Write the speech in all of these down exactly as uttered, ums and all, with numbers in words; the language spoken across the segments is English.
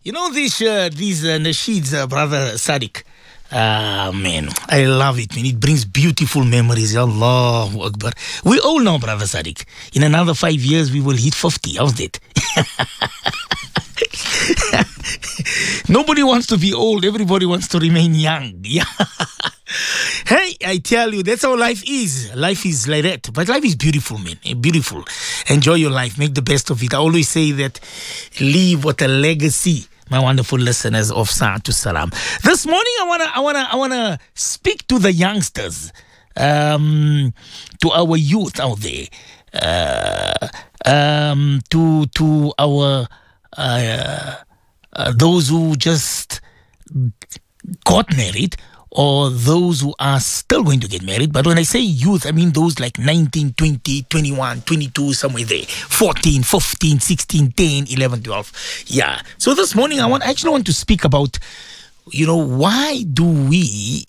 You know these uh, these uh, nasheeds, uh, brother Sadiq. Ah, man, I love it, man. It brings beautiful memories. Allahu Akbar. We all know, brother Sadiq. In another five years, we will hit fifty. How's that? Nobody wants to be old. Everybody wants to remain young. Yeah. Hey, I tell you, that's how life is. Life is like that. But life is beautiful, man. Beautiful. Enjoy your life. Make the best of it. I always say that leave what a legacy, my wonderful listeners of Sa'atu Salam. This morning, I wanna, I wanna, I wanna speak to the youngsters, um, to our youth out there, uh, um, to to our uh, uh, those who just got married, or those who are still going to get married. But when I say youth, I mean those like nineteen, twenty, twenty-one, twenty-two, somewhere there. fourteen, fifteen, sixteen, ten, eleven, twelve. Yeah. So this morning I want I actually want to speak about, you know, why do we,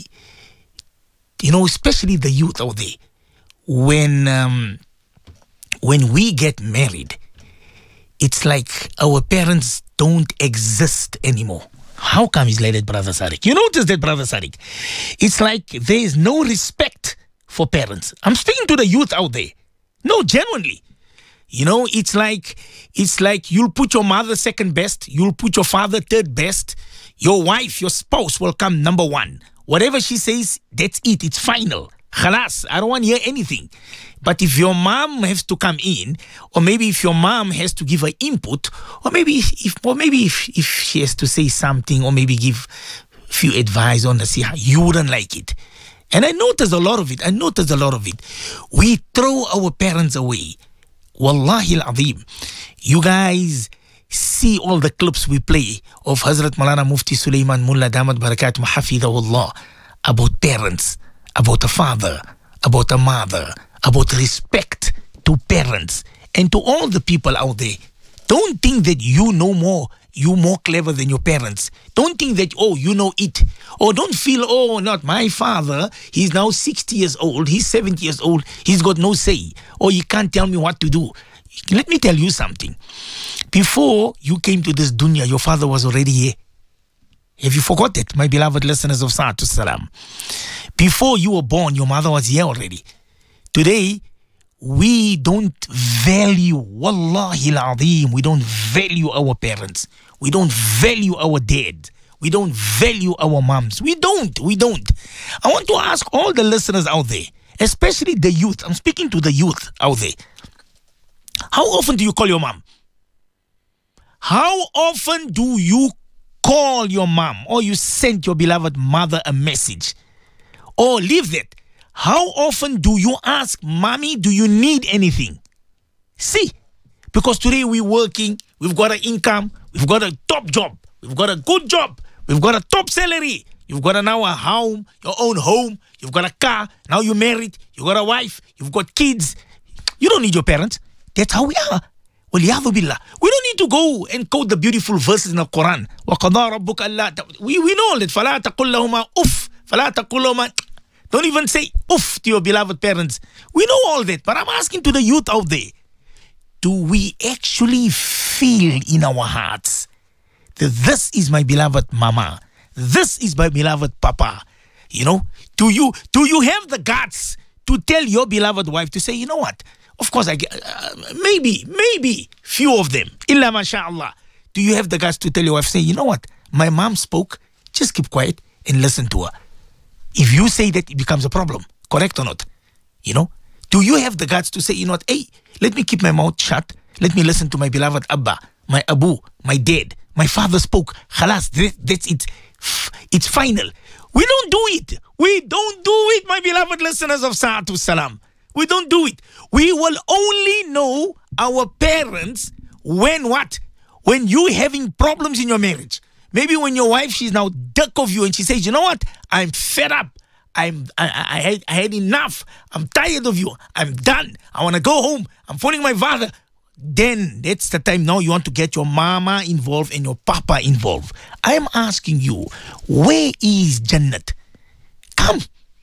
you know, especially the youth out there, when um, when we get married, it's like our parents don't exist anymore. How come is like that, Brother Sadiq? You notice that, Brother Sadiq? It's like there is no respect for parents. I'm speaking to the youth out there. No, genuinely. You know, it's like it's like you'll put your mother second best, you'll put your father third best, your wife, your spouse will come number one. Whatever she says, that's it. It's final. Khalas, I don't want to hear anything. But if your mom has to come in, or maybe if your mom has to give her input, or maybe if, or maybe if, if she has to say something, or maybe give a few advice on the nasiha, you wouldn't like it. And I noticed a lot of it. I noticed a lot of it. We throw our parents away. Wallahi al-azim. You guys see all the clips we play of Hazrat Maulana Mufti Sulaiman Mullah Damat Barakat Hafidhahullah about parents, about a father, about a mother, about respect to parents and to all the people out there. Don't think that you know more, you more clever than your parents. Don't think that, oh, you know it. Or don't feel, oh, not my father. He's now sixty years old. He's seventy years old. He's got no say. Or he can't tell me what to do. Let me tell you something. Before you came to this dunya, your father was already here. Have you forgot it, my beloved listeners of Sa'atu Salam? Before you were born, your mother was here already. Today, we don't value, wallahi al-azim, we don't value our parents. We don't value our dads. We don't value our moms. We don't, we don't. I want to ask all the listeners out there, especially the youth. I'm speaking to the youth out there. How often do you call your mom? How often do you call your mom, or you send your beloved mother a message? Or leave that. How often do you ask, mommy, do you need anything? See, because today we're working, we've got an income, we've got a top job, we've got a good job, we've got a top salary, you've got a, now a home, your own home, you've got a car, now you're married, you've got a wife, you've got kids. You don't need your parents. That's how we are. وَلِيَعْذُ بِاللَّهِ. We don't need to go and quote the beautiful verses in the Quran. وَقَضَى رَبُّكَ أَلَّا. We, we know that. فَلَا تَقُلْ لَهُمَا أُفْ. فَلَا تَقُلْ لَهُمَا. Don't even say oof to your beloved parents. We know all that, but I'm asking to the youth out there, do we actually feel in our hearts that this is my beloved mama, this is my beloved papa? You know, do you do you have the guts to tell your beloved wife to say, you know what? Of course, I uh, maybe maybe few of them, illa masha'Allah. Do you have the guts to tell your wife, say, you know what? My mom spoke. Just keep quiet and listen to her. If you say that, it becomes a problem. Correct or not? You know? Do you have the guts to say, you know what? Hey, let me keep my mouth shut. Let me listen to my beloved Abba, my Abu, my dad. My father spoke. Khalas, that, that's it. It's final. We don't do it. We don't do it, my beloved listeners of Sa'atu Salam. We don't do it. We will only know our parents when what? When you're having problems in your marriage. Maybe when your wife, she's now duck of you and she says, you know what? I'm fed up. I'm, I, I, had, I had enough. I'm tired of you. I'm done. I want to go home. I'm phoning my father. Then that's the time now you want to get your mama involved and your papa involved. I'm asking you, where is Jannat? Come.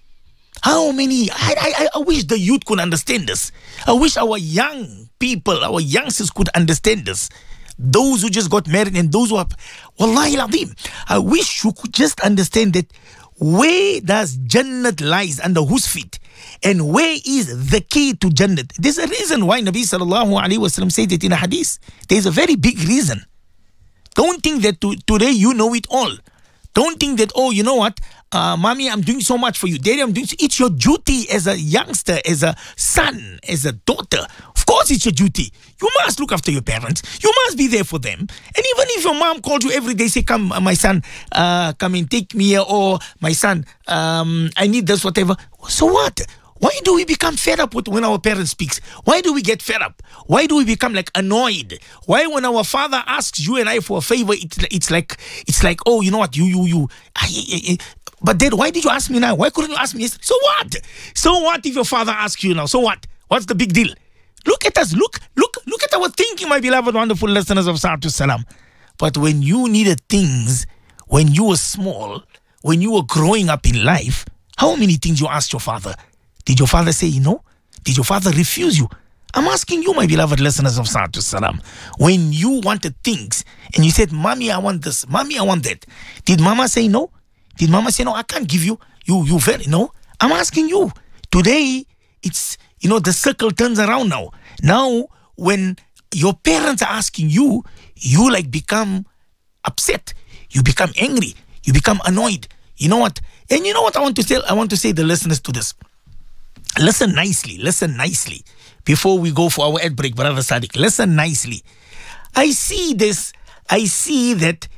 How many? I, I, I wish the youth could understand this. I wish our young people, our youngsters could understand this. those who just got married, and those who are, wallahi al-azim, I wish you could just understand that where does Jannat lies, under whose feet, and where is the key to Jannat. There's a reason why Nabi sallallahu alaihi wasallam said it in a hadith. There's a very big reason. Don't think that to, today you know it all. Don't think that, oh, you know what, uh, mommy, I'm doing so much for you. Daddy, I'm doing so. It's your duty as a youngster, as a son, as a daughter. Of course, it's your duty. You must look after your parents. You must be there for them. And even if your mom calls you every day, say, come, uh, my son, uh, come and take me here, or my son, um, I need this, whatever. So what? Why do we become fed up with when our parents speaks? Why do we get fed up? Why do we become like annoyed? Why when our father asks you and I for a favor, it's, it's like, it's like, oh, you know what, you, you, you. I, I, I, but Dad, why did you ask me now? Why couldn't you ask me yesterday? So what? So what if your father asks you now? So what? What's the big deal? Look at us. Look, look, look at our thinking, my beloved, wonderful listeners of Salatu Salam. But when you needed things, when you were small, when you were growing up in life, how many things you asked your father? Did your father say no? Did your father refuse you? I'm asking you, my beloved listeners of Salatu Salam. When you wanted things and you said, Mommy, I want this. Mommy, I want that. Did Mama say no? Did Mama say, no, I can't give you? You, you very, no? I'm asking you. Today, it's, you know, the circle turns around now. Now, when your parents are asking you, you like become upset. You become angry. You become annoyed. You know what? And you know what I want to say? I want to say the listeners to this. Listen nicely, listen nicely. Before we go for our ad break, Brother Sadiq, listen nicely. I see this, I see that,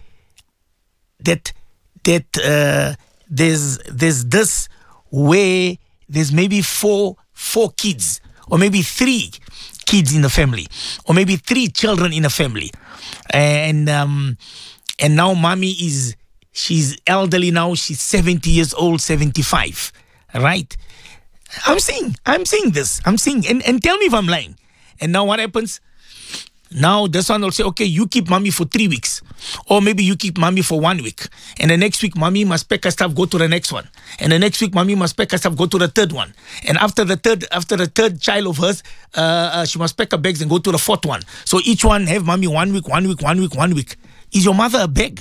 that, that uh, there's, there's this where there's maybe four, four kids, or maybe three kids in the family, or maybe three children in a family. And, um, and now mommy is, she's elderly now, she's seventy years old, seventy-five, right? I'm saying, I'm saying this, I'm saying, and, and tell me if I'm lying. And now what happens? Now this one will say, okay, you keep mommy for three weeks. Or maybe you keep mommy for one week. And the next week, mommy must pack her stuff, go to the next one. And the next week, mommy must pack her stuff, go to the third one. And after the third, after the third child of hers, uh, uh, she must pack her bags and go to the fourth one. So each one have mommy one week, one week, one week, one week. Is your mother a beg?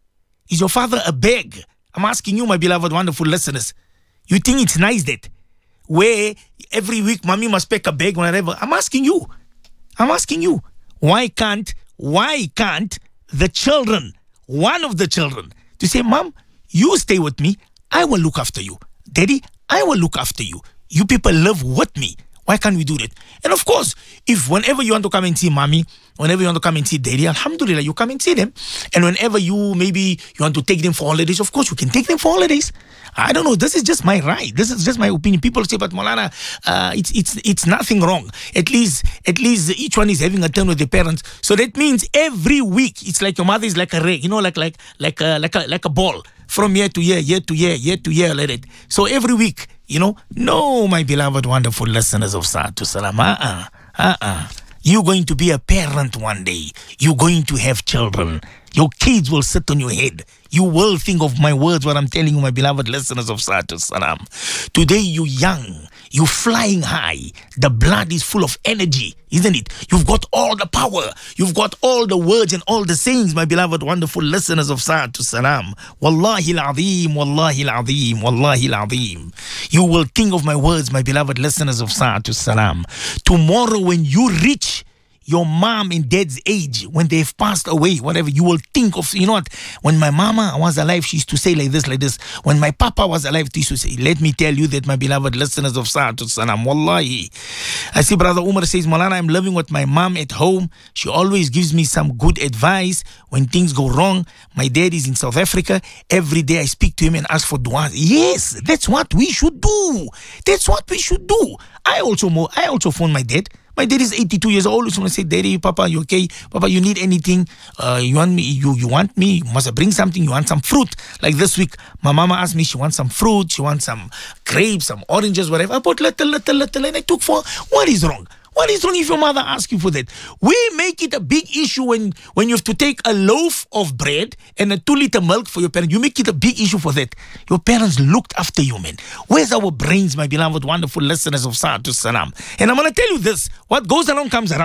Is your father a beg? I'm asking you, my beloved, wonderful listeners. You think it's nice that where every week mommy must pack a bag, whatever? I'm asking you. I'm asking you. Why can't, why can't the children, one of the children, to say, Mom, you stay with me, I will look after you. Daddy, I will look after you. You people live with me. Why can't we do that? And of course, if whenever you want to come and see mommy, whenever you want to come and see daddy, alhamdulillah, you come and see them. And whenever you, maybe you want to take them for holidays, of course, you can take them for holidays. I don't know. This is just my right. This is just my opinion. People say, but Maulana, uh, it's it's it's nothing wrong. At least at least each one is having a turn with the parents. So that means every week it's like your mother is like a ray, you know, like like like a, like a like a ball from year to year, year to year, year to year, like that. So every week, you know, no, my beloved, wonderful listeners of Salatu Salam, uh-uh, uh-uh. You're going to be a parent one day. You're going to have children. Your kids will sit on your head. You will think of my words, what I'm telling you, my beloved listeners of Salatu Salam. Today, you're young. You're flying high. The blood is full of energy, isn't it? You've got all the power. You've got all the words and all the sayings, my beloved, wonderful listeners of Salatu Salam. Wallahi al-azim, wallahi al-azim, wallahi al-azim. You will think of my words, my beloved listeners of Salatu Salam. Tomorrow, when you reach your mom and dad's age, when they've passed away, whatever, you will think of, you know what, when my mama was alive, she used to say like this, like this. When my papa was alive, she used to say, let me tell you that, my beloved listeners of Salatu Salam, wallahi. I see Brother Umar says, Maulana, I'm living with my mom at home. She always gives me some good advice when things go wrong. My dad is in South Africa. Every day I speak to him and ask for dua. Yes, that's what we should do. That's what we should do. I also, I also phone my dad. My dad is eighty-two years old. So I say, Daddy, Papa, you okay? Papa, you need anything? Uh, you want me? You you want me? You must bring something. You want some fruit? Like this week, my mama asked me, she wants some fruit. She wants some grapes, some oranges, whatever. I bought little, little, little, and I took for. What is wrong? What is wrong if your mother asks you for that? We make it a big issue when, when you have to take a loaf of bread and a two liter milk for your parents. You make it a big issue for that. Your parents looked after you, man. Where's our brains, my beloved, wonderful listeners of Salatu Salam? And I'm going to tell you this. What goes around comes around.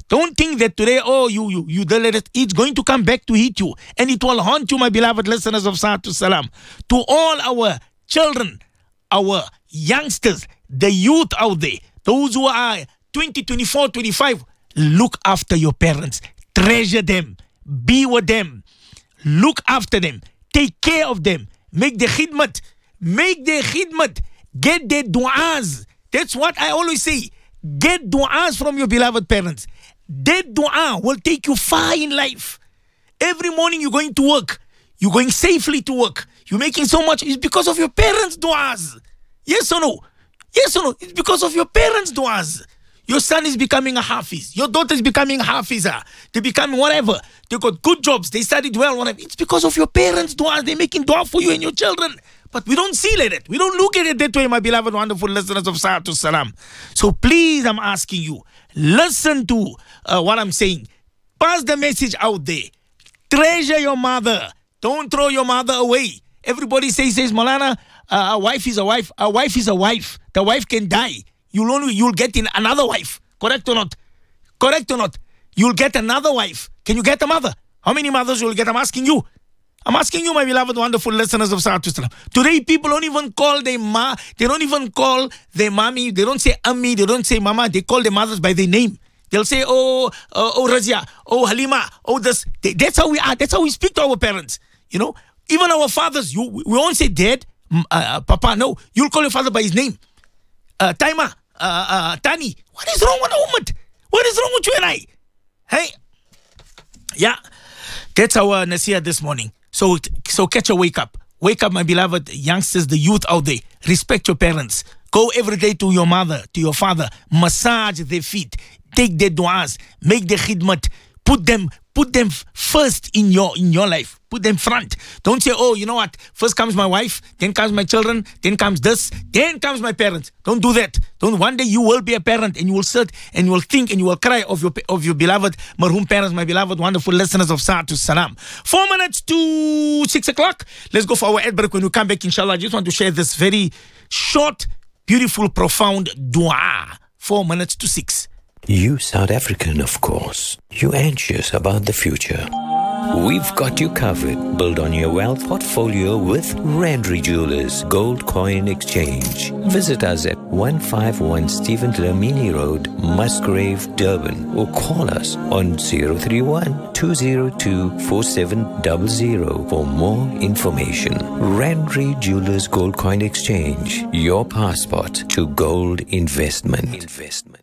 Don't think that today, oh, you, you, you did it. It's going to come back to hit you. And it will haunt you, my beloved listeners of Satu Salam. To all our children, our youngsters, the youth out there, those who are twenty, twenty-four, twenty-five, look after your parents. Treasure them. Be with them. Look after them. Take care of them. Make the khidmat. Make the khidmat. Get their du'as. That's what I always say. Get du'as from your beloved parents. That du'a will take you far in life. Every morning you're going to work. You're going safely to work. You're making so much. It's because of your parents' du'as. Yes or no? Yes or no? It's because of your parents' du'as. Your son is becoming a hafiz. Your daughter is becoming a hafiza. They're becoming whatever. They got good jobs. They studied well. Whatever. It's because of your parents' du'as. They're making dua for you and your children. But we don't see like that. We don't look at it that way, my beloved, wonderful listeners of Satu Salam. So please, I'm asking you, listen to uh, what I'm saying. Pass the message out there. Treasure your mother. Don't throw your mother away. Everybody says, says, Malana, uh, a wife is a wife. A wife is a wife. The wife can die. You'll only you'll get in another wife. Correct or not? Correct or not? You'll get another wife. Can you get a mother? How many mothers you'll get? I'm asking you. I'm asking you, my beloved, wonderful listeners of Satu Salam. Today, people don't even call their ma. They don't even call their mommy. They don't say ammi. They don't say mama. They call their mothers by their name. They'll say, oh, uh, oh, Razia, oh, Halima, oh, this. They, that's how we are. That's how we speak to our parents. You know, even our fathers. You, we won't say dad, uh, papa. No, you'll call your father by his name. Uh, Taima. Uh, uh, Tani, what is wrong with the woman? What is wrong with you and I? Hey, yeah, that's our Nasir this morning. So, so catch a wake up. Wake up, my beloved youngsters, the youth out there. Respect your parents. Go every day to your mother, to your father. Massage their feet. Take their du'as. Make their khidmat. Put them, put them first in your in your life. Put them front. Don't say, oh, you know what? First comes my wife, then comes my children, then comes this, then comes my parents. Don't do that. Don't. One day you will be a parent and you will sit and you will think and you will cry of your of your beloved marhum parents, my beloved wonderful listeners of Satu Salam. Four minutes to six o'clock. Let's go for our ad break. When we come back, inshallah, I just want to share this very short, beautiful, profound dua. Four minutes to six. You South African, of course. You anxious about the future. We've got you covered. Build on your wealth portfolio with Randri Jewelers Gold Coin Exchange. Visit us at one fifty-one Stephen Dlamini Road, Musgrave, Durban, or call us on zero three one, two zero two, four seven zero zero for more information. Randri Jewelers Gold Coin Exchange, your passport to gold investment. Investment.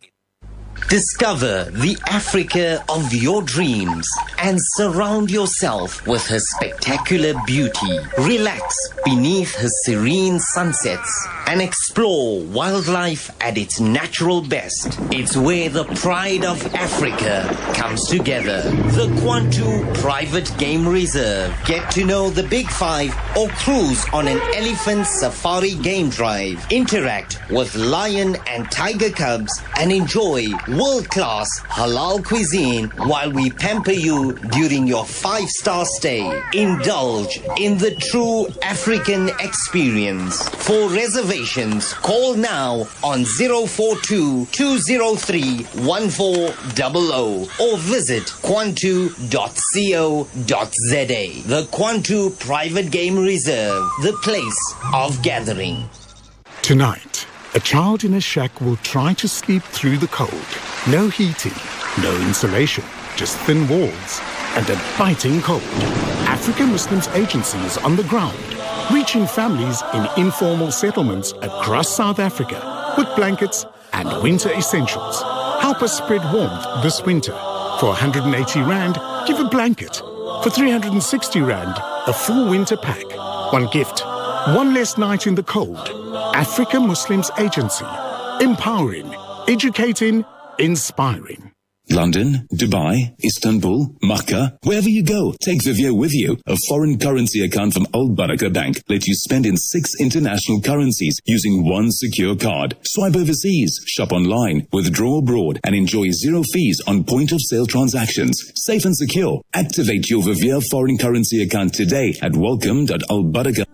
Discover the Africa of your dreams and surround yourself with her spectacular beauty. Relax beneath her serene sunsets and explore wildlife at its natural best. It's where the pride of Africa comes together. The Kwantu Private Game Reserve. Get to know the Big Five or cruise on an elephant safari game drive. Interact with lion and tiger cubs and enjoy world-class halal cuisine while we pamper you during your five-star stay. Indulge in the true African experience. For reservations, call now on zero four two, two zero three, one four zero zero or visit kwantu dot co dot za. The Kwantu Private Game Reserve, the place of gathering. Tonight, a child in a shack will try to sleep through the cold. No heating, no insulation, just thin walls and a biting cold. African Muslims Agency is on the ground, reaching families in informal settlements across South Africa with blankets and winter essentials. Help us spread warmth this winter. For one hundred eighty rand, give a blanket. For three hundred sixty rand, a full winter pack. One gift, one less night in the cold. Africa Muslims Agency. Empowering, educating, inspiring. London, Dubai, Istanbul, Makkah, wherever you go, take Vivio with you. A foreign currency account from Al Baraka Bank lets you spend in six international currencies using one secure card. Swipe overseas, shop online, withdraw abroad, and enjoy zero fees on point-of-sale transactions. Safe and secure. Activate your Vivio foreign currency account today at welcome dot al baraka.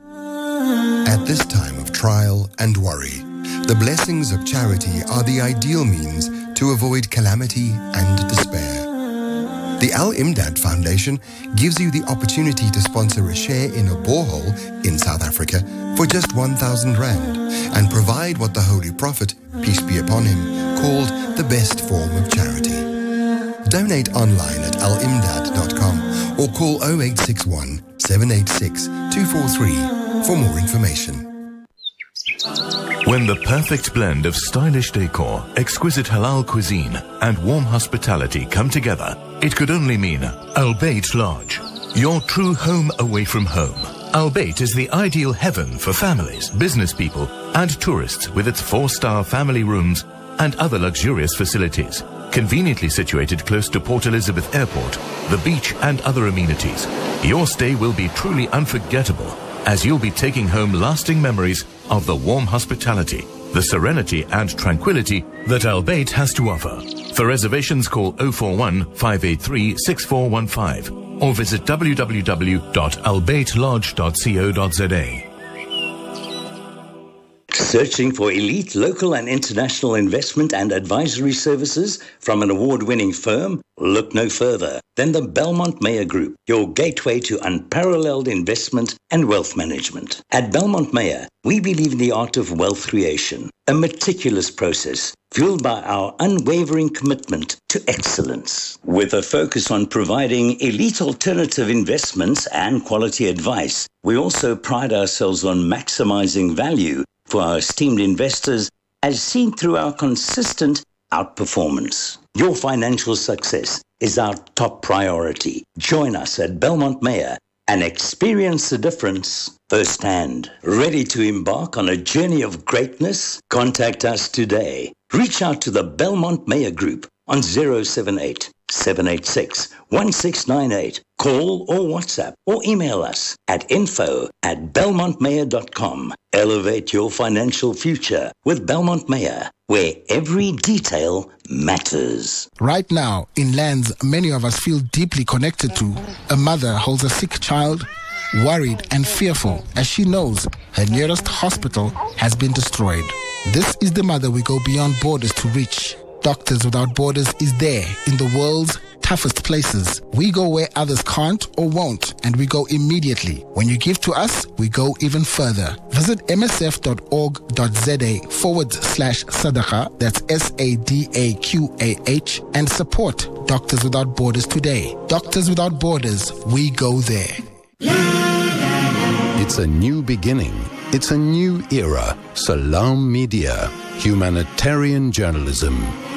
At this time of trial and worry, the blessings of charity are the ideal means to avoid calamity and despair. The Al-Imdad Foundation gives you the opportunity to sponsor a share in a borehole in South Africa for just one thousand rand and provide what the Holy Prophet, peace be upon him, called the best form of charity. Donate online at al imdad dot com or call oh eight six one, seven eight six, two four three for more information. When the perfect blend of stylish decor, exquisite halal cuisine, and warm hospitality come together, it could only mean Al Bayt Lodge, your true home away from home. Al Bayt is the ideal heaven for families, business people, and tourists with its four-star family rooms and other luxurious facilities. Conveniently situated close to Port Elizabeth Airport, the beach, and other amenities, your stay will be truly unforgettable, as you'll be taking home lasting memories of the warm hospitality, the serenity and tranquility that Al Bayt has to offer. For reservations, call oh four one, five eight three, six four one five or visit w w w dot al bayt lodge dot co dot z a. Searching for elite local and international investment and advisory services from an award-winning firm? Look no further than the Belmont Meyer Group, your gateway to unparalleled investment and wealth management. At Belmont Meyer, we believe in the art of wealth creation, a meticulous process fueled by our unwavering commitment to excellence. With a focus on providing elite alternative investments and quality advice, we also pride ourselves on maximizing value for our esteemed investors, as seen through our consistent outperformance. Your financial success is our top priority. Join us at Belmont Meyer and experience the difference firsthand. Ready to embark on a journey of greatness? Contact us today. Reach out to the Belmont Meyer Group on zero seven eight, seven eight six, one six nine eight. Call or WhatsApp or email us at info at belmont mayer dot com. Elevate your financial future with Belmont Meyer, where every detail matters. Right now, in lands many of us feel deeply connected to, a mother holds a sick child, worried and fearful as she knows her nearest hospital has been destroyed. This is the mother we go beyond borders to reach. Doctors Without Borders is there in the world's toughest places. We go where others can't or won't, and we go immediately. When you give to us, we go even further. Visit msf.org.za forward slash sadaqah, that's S A D A Q A H, and support Doctors Without Borders today. Doctors Without Borders, we go there. It's a new beginning. It's a new era. Salam Media. Humanitarian journalism.